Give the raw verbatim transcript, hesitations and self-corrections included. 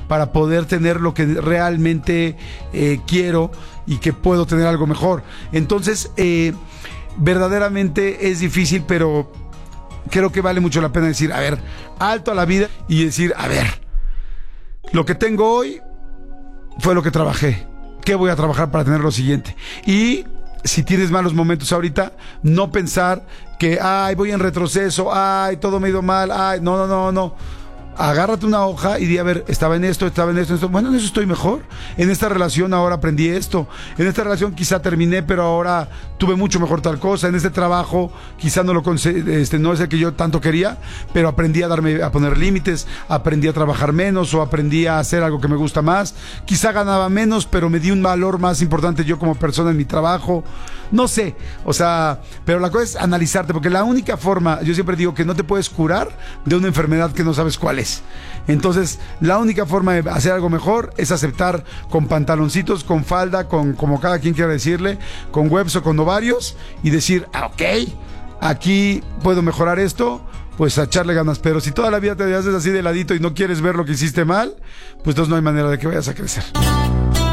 para poder tener lo que realmente eh, quiero y que puedo tener algo mejor. Entonces, eh, verdaderamente es difícil, pero creo que vale mucho la pena decir, a ver, alto a la vida y decir, a ver, lo que tengo hoy fue lo que trabajé. ¿Qué voy a trabajar para tener lo siguiente? Y si tienes malos momentos ahorita, no pensar que, ay, voy en retroceso, ay, todo me ha ido mal, ay, no, no, no, no. Agárrate una hoja y di, a ver, estaba en esto, estaba en esto, en esto. Bueno, en eso estoy mejor. En esta relación ahora aprendí esto. En esta relación quizá terminé, pero ahora tuve mucho mejor tal cosa. En este trabajo quizá no lo conse- este, no es el que yo tanto quería, pero aprendí a darme, a poner límites, aprendí a trabajar menos o aprendí a hacer algo que me gusta más. Quizá ganaba menos, pero me di un valor más importante yo como persona en mi trabajo. No sé, o sea, pero la cosa es analizarte, porque la única forma, yo siempre digo que no te puedes curar de una enfermedad que no sabes cuál es. Entonces, la única forma de hacer algo mejor es aceptar con pantaloncitos, con falda, con como cada quien quiera decirle, con webs o con ovarios, y decir, ah, ok, aquí puedo mejorar esto, pues a echarle ganas. Pero si toda la vida te haces así de ladito y no quieres ver lo que hiciste mal, pues entonces no hay manera de que vayas a crecer.